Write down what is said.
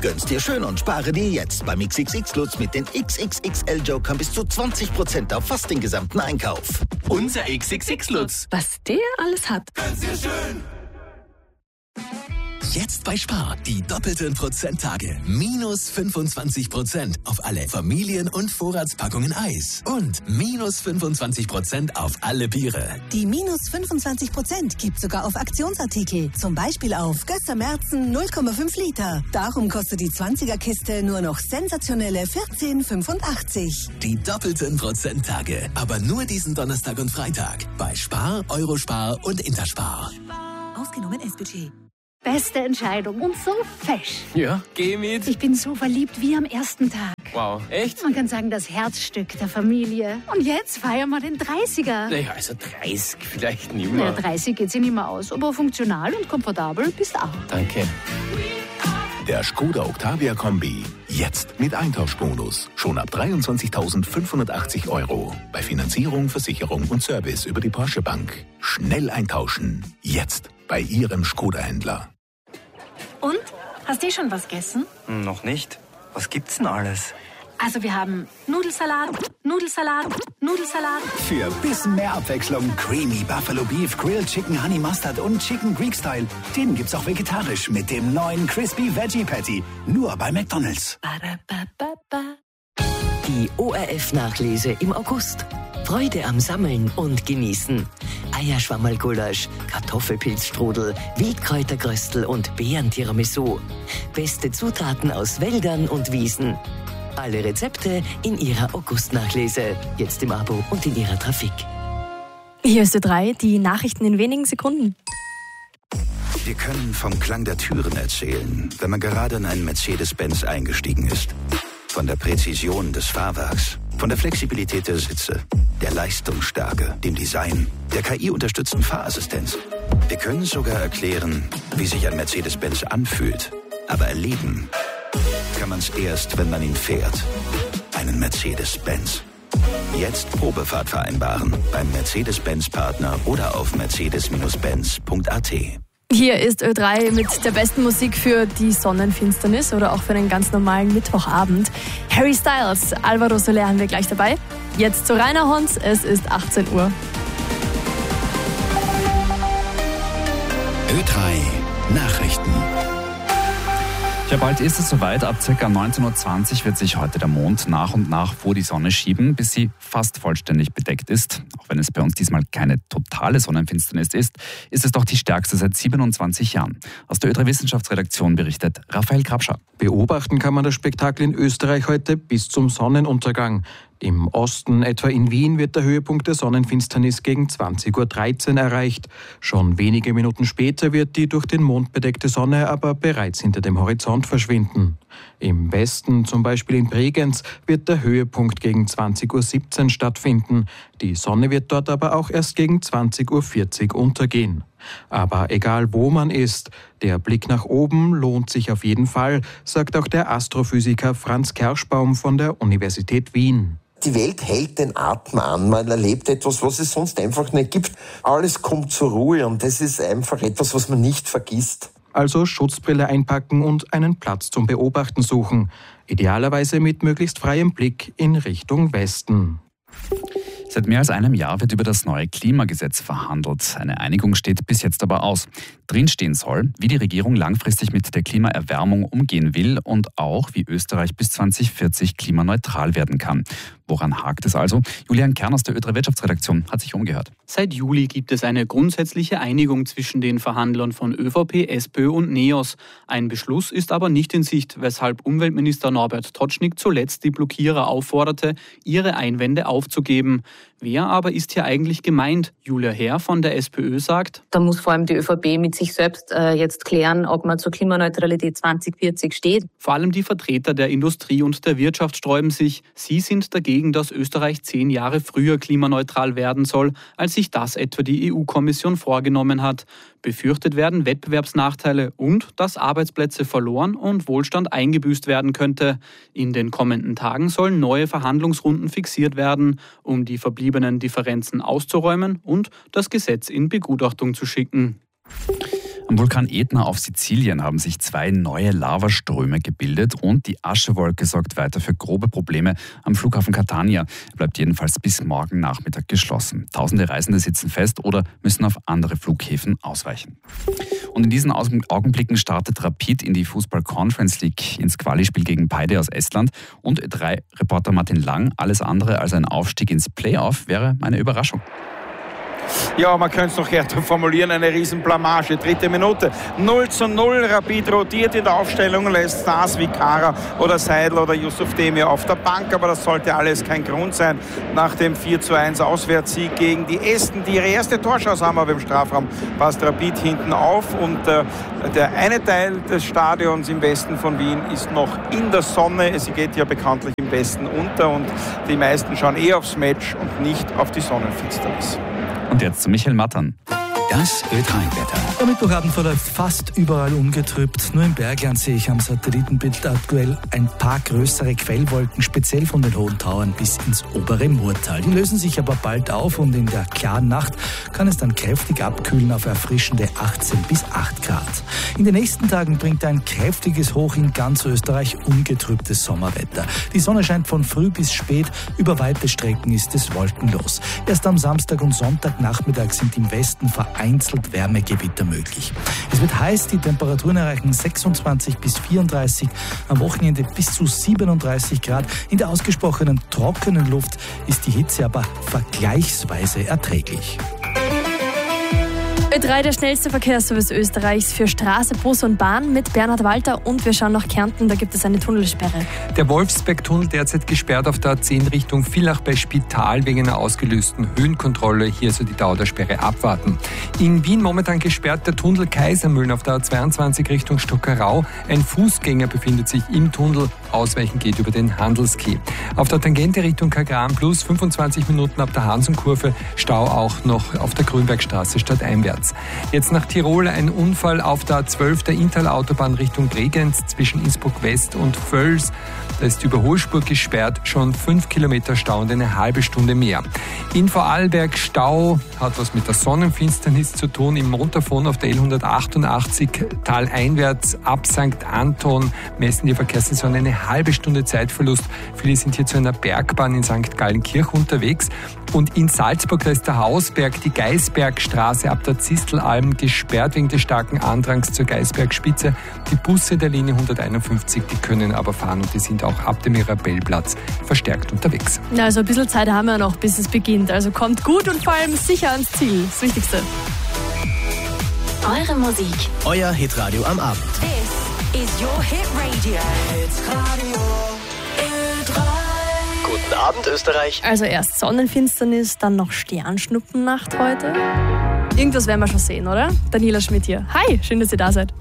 Gönn's dir schön und spare dir jetzt beim XXX Lutz mit den XXXL Jokern bis zu 20% auf fast den gesamten Einkauf. Unser XXX Lutz. Was der alles hat. Gönn's dir schön. Jetzt bei Spar, die doppelten Prozenttage. Minus 25% auf alle Familien- und Vorratspackungen Eis. Und minus 25% auf alle Biere. Die minus 25% gibt sogar auf Aktionsartikel. Zum Beispiel auf Gösser Märzen 0,5 Liter. Darum kostet die 20er-Kiste nur noch sensationelle 14,85. Die doppelten Prozenttage. Aber nur diesen Donnerstag und Freitag. Bei Spar, Eurospar und Interspar. Ausgenommen S-Budget. Beste Entscheidung und so fesch. Ja, geh mit. Ich bin so verliebt wie am ersten Tag. Wow, echt? Man kann sagen, das Herzstück der Familie. Und jetzt feiern wir den 30er. Naja, also 30 vielleicht nicht Ja, mehr. 30 geht sich nicht mehr aus, aber funktional und komfortabel bist auch. Danke. Der Skoda Octavia Kombi. Jetzt mit Eintauschbonus. Schon ab 23.580 €. Bei Finanzierung, Versicherung und Service über die Porsche Bank. Schnell eintauschen. Jetzt bei Ihrem Skoda-Händler. Und? Hast du schon was gegessen? Noch nicht. Was gibt's denn alles? Also wir haben Nudelsalat. Für bisschen mehr Abwechslung Creamy Buffalo Beef, Grilled Chicken Honey Mustard und Chicken Greek Style. Den gibt's auch vegetarisch mit dem neuen Crispy Veggie Patty. Nur bei McDonald's. Die ORF-Nachlese im August. Freude am Sammeln und Genießen. Eierschwammerlgulasch, Kartoffelpilzstrudel, Wildkräutergröstel und Beeren-Tiramisu. Beste Zutaten aus Wäldern und Wiesen. Alle Rezepte in Ihrer August-Nachlese. Jetzt im Abo und in Ihrer Trafik. Hier ist Ö3, die Nachrichten in wenigen Sekunden. Wir können vom Klang der Türen erzählen, wenn man gerade in einen Mercedes-Benz eingestiegen ist. Von der Präzision des Fahrwerks, von der Flexibilität der Sitze, der Leistungsstärke, dem Design, der KI-unterstützten Fahrassistenz. Wir können sogar erklären, wie sich ein Mercedes-Benz anfühlt. Aber erleben kann man es erst, wenn man ihn fährt. Einen Mercedes-Benz. Jetzt Probefahrt vereinbaren beim Mercedes-Benz-Partner oder auf mercedes-benz.at. Hier ist Ö3 mit der besten Musik für die Sonnenfinsternis oder auch für einen ganz normalen Mittwochabend. Harry Styles, Alvaro Soler haben wir gleich dabei. Jetzt zu Rainer Hons, es ist 18 Uhr. Ö3 Nachrichten. Ja, bald ist es soweit. Ab ca. 19.20 Uhr wird sich heute der Mond nach und nach vor die Sonne schieben, bis sie fast vollständig bedeckt ist. Auch wenn es bei uns diesmal keine totale Sonnenfinsternis ist, ist es doch die stärkste seit 27 Jahren. Aus der Ö3 Wissenschaftsredaktion berichtet Raphael Krabscher. Beobachten kann man das Spektakel in Österreich heute bis zum Sonnenuntergang. Im Osten, etwa in Wien, wird der Höhepunkt der Sonnenfinsternis gegen 20.13 Uhr erreicht. Schon wenige Minuten später wird die durch den Mond bedeckte Sonne aber bereits hinter dem Horizont verschwinden. Im Westen, zum Beispiel in Bregenz, wird der Höhepunkt gegen 20.17 Uhr stattfinden. Die Sonne wird dort aber auch erst gegen 20.40 Uhr untergehen. Aber egal wo man ist, der Blick nach oben lohnt sich auf jeden Fall, sagt auch der Astrophysiker Franz Kerschbaum von der Universität Wien. Die Welt hält den Atem an, man erlebt etwas, was es sonst einfach nicht gibt. Alles kommt zur Ruhe und das ist einfach etwas, was man nicht vergisst. Also Schutzbrille einpacken und einen Platz zum Beobachten suchen. Idealerweise mit möglichst freiem Blick in Richtung Westen. Seit mehr als einem Jahr wird über das neue Klimagesetz verhandelt. Eine Einigung steht bis jetzt aber aus. Drinstehen soll, wie die Regierung langfristig mit der Klimaerwärmung umgehen will und auch, wie Österreich bis 2040 klimaneutral werden kann. Woran hakt es also? Julian Kern aus der Ö3 Wirtschaftsredaktion hat sich umgehört. Seit Juli gibt es eine grundsätzliche Einigung zwischen den Verhandlern von ÖVP, SPÖ und NEOS. Ein Beschluss ist aber nicht in Sicht, weshalb Umweltminister Norbert Totschnig zuletzt die Blockierer aufforderte, ihre Einwände aufzugeben. Wer aber ist hier eigentlich gemeint? Julia Herr von der SPÖ sagt: Da muss vor allem die ÖVP mit sich selbst jetzt klären, ob man zur Klimaneutralität 2040 steht. Vor allem die Vertreter der Industrie und der Wirtschaft sträuben sich. Sie sind dagegen, dass Österreich 10 Jahre früher klimaneutral werden soll, als sich das etwa die EU-Kommission vorgenommen hat. Befürchtet werden Wettbewerbsnachteile und dass Arbeitsplätze verloren und Wohlstand eingebüßt werden könnte. In den kommenden Tagen sollen neue Verhandlungsrunden fixiert werden, um die verbliebenen Differenzen auszuräumen und das Gesetz in Begutachtung zu schicken. Am Vulkan Etna auf Sizilien haben sich 2 neue Lavaströme gebildet und die Aschewolke sorgt weiter für grobe Probleme am Flughafen Catania. Er bleibt jedenfalls bis morgen Nachmittag geschlossen. Tausende Reisende sitzen fest oder müssen auf andere Flughäfen ausweichen. Und in diesen Augenblicken startet Rapid in die Fußball-Conference League ins Quali-Spiel gegen Paide aus Estland. Und Ö3-Reporter Martin Lang, alles andere als ein Aufstieg ins Playoff wäre eine Überraschung. Ja, man könnte es noch härter formulieren, eine Riesenblamage. 3. Minute, 0:0, Rapid rotiert in der Aufstellung, lässt Stars wie Kara oder Seidel oder Yusuf Demir auf der Bank, aber das sollte alles kein Grund sein. Nach dem 4:1 Auswärtssieg gegen die Esten, die ihre erste Torchance haben, aber im Strafraum passt Rapid hinten auf und der eine Teil des Stadions im Westen von Wien ist noch in der Sonne. Sie geht ja bekanntlich im Westen unter und die meisten schauen aufs Match und nicht auf die Sonnenfinsternis. Und jetzt zu Michael Mattern. Das Ö3-Wetter. Der Mittwochabend verläuft fast überall ungetrübt. Nur im Bergland sehe ich am Satellitenbild aktuell ein paar größere Quellwolken, speziell von den Hohen Tauern bis ins obere Murtal. Die lösen sich aber bald auf und in der klaren Nacht kann es dann kräftig abkühlen auf erfrischende 18 bis 8 Grad. In den nächsten Tagen bringt ein kräftiges Hoch in ganz Österreich ungetrübtes Sommerwetter. Die Sonne scheint von früh bis spät, über weite Strecken ist es wolkenlos. Erst am Samstag und Sonntagnachmittag sind im Westen vereinzelt Wärmegewitter möglich. Es wird heiß, die Temperaturen erreichen 26 bis 34, am Wochenende bis zu 37 Grad. In der ausgesprochenen trockenen Luft ist die Hitze aber vergleichsweise erträglich. Ö3, der schnellste Verkehrsservice Österreichs für Straße, Bus und Bahn mit Bernhard Walter und wir schauen nach Kärnten, da gibt es eine Tunnelsperre. Der Wolfsberg-Tunnel derzeit gesperrt auf der A10 Richtung Villach bei Spital wegen einer ausgelösten Höhenkontrolle. Hier soll die Dauer der Sperre abwarten. In Wien momentan gesperrt der Tunnel Kaisermühlen auf der A22 Richtung Stockerau. Ein Fußgänger befindet sich im Tunnel. Ausweichen geht über den Handelskeh. Auf der Tangente Richtung Kagran plus 25 Minuten ab der Hansenkurve. Stau auch noch auf der Grünbergstraße stadteinwärts. Jetzt nach Tirol ein Unfall auf der A12 der Inntal-Autobahn Richtung Bregenz zwischen Innsbruck West und Völs. Da ist die Überholspur gesperrt, schon 5 Kilometer Stau und eine halbe Stunde mehr. In Vorarlberg Stau, hat was mit der Sonnenfinsternis zu tun. Im Montafon auf der L188 taleinwärts ab St. Anton messen die Verkehrssensoren eine halbe Stunde Zeitverlust. Viele sind hier zu einer Bergbahn in St. Gallenkirch unterwegs. Und in Salzburg, da ist der Hausberg, die Geisbergstraße ab der Zistelalm gesperrt wegen des starken Andrangs zur Geisbergspitze. Die Busse der Linie 151, die können aber fahren und die sind auch ab dem Mirabellplatz verstärkt unterwegs. Ja, also ein bisschen Zeit haben wir noch, bis es beginnt. Also kommt gut und vor allem sicher ans Ziel. Das Wichtigste. Eure Musik. Euer Hitradio am Abend. This is your Hit Radio. Hitradio Ö3. Guten Abend, Österreich. Also erst Sonnenfinsternis, dann noch Sternschnuppennacht heute. Irgendwas werden wir schon sehen, oder? Daniela Schmidt hier. Hi, schön, dass ihr da seid.